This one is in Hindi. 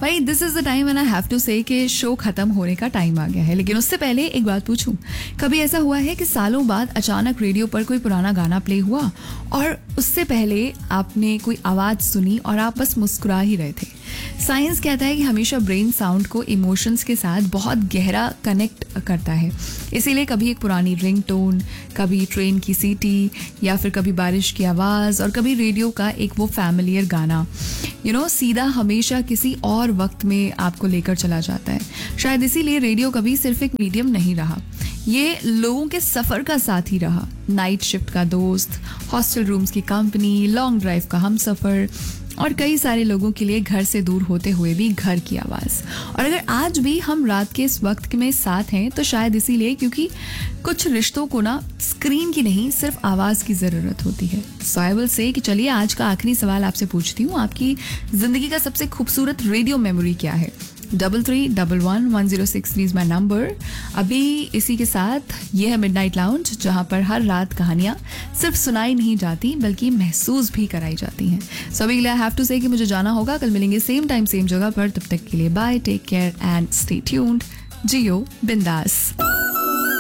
भाई this is the time and I have to से कि शो खत्म होने का टाइम आ गया है, लेकिन उससे पहले एक बात पूछूं, कभी ऐसा हुआ है कि सालों बाद अचानक रेडियो पर कोई पुराना गाना प्ले हुआ और उससे पहले आपने कोई आवाज सुनी और आप बस मुस्कुरा ही रहे थे? साइंस कहता है कि हमेशा ब्रेन साउंड को इमोशंस के साथ बहुत गहरा कनेक्ट करता है, इसीलिए कभी एक पुरानी रिंगटोन, कभी ट्रेन की सीटी, या फिर कभी बारिश की आवाज़ और कभी रेडियो का एक वो फैमिलियर गाना सीधा हमेशा किसी और वक्त में आपको लेकर चला जाता है। शायद इसीलिए रेडियो कभी सिर्फ एक मीडियम नहीं रहा, ये लोगों के सफ़र का साथी रहा। नाइट शिफ्ट का दोस्त, हॉस्टल रूम्स की कंपनी, लॉन्ग ड्राइव का हम सफ़र और कई सारे लोगों के लिए घर से दूर होते हुए भी घर की आवाज़। और अगर आज भी हम रात के इस वक्त में साथ हैं तो शायद इसीलिए क्योंकि कुछ रिश्तों को ना स्क्रीन की नहीं सिर्फ आवाज़ की ज़रूरत होती है। सो आई विल से कि चलिए आज का आखिरी सवाल आपसे पूछती हूँ, आपकी ज़िंदगी का सबसे खूबसूरत रेडियो मेमोरी क्या है? 33111063 इज माई नंबर। अभी इसी के साथ ये है मिडनाइट लाउंज, जहाँ पर हर रात कहानियाँ सिर्फ सुनाई नहीं जाती बल्कि महसूस भी कराई जाती हैं। सो अभी के लिए आई हैव टू से कि मुझे जाना होगा। कल मिलेंगे सेम टाइम सेम जगह पर, तब तक के लिए bye, take care and stay tuned. जियो बिंदास।